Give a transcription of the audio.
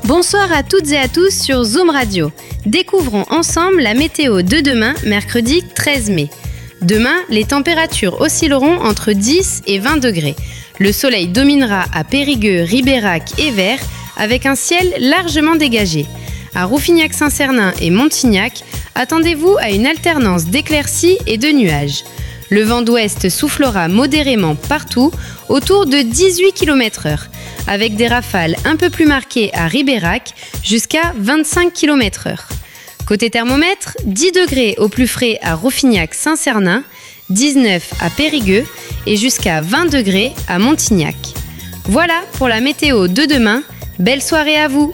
Bonsoir à toutes et à tous sur Zoom Radio. Découvrons ensemble la météo de demain, mercredi 13 mai. Demain, les températures oscilleront entre 10 et 20 degrés. Le soleil dominera à Périgueux, Ribérac et Vers avec un ciel largement dégagé. À Rouffignac-Saint-Cernin et Montignac, attendez-vous à une alternance d'éclaircies et de nuages. Le vent d'ouest soufflera modérément partout, autour de 18 km/h, avec des rafales un peu plus marquées à Ribérac, jusqu'à 25 km/h. Côté thermomètre, 10 degrés au plus frais à Rouffignac-Saint-Cernin, 19 à Périgueux et jusqu'à 20 degrés à Montignac. Voilà pour la météo de demain. Belle soirée à vous!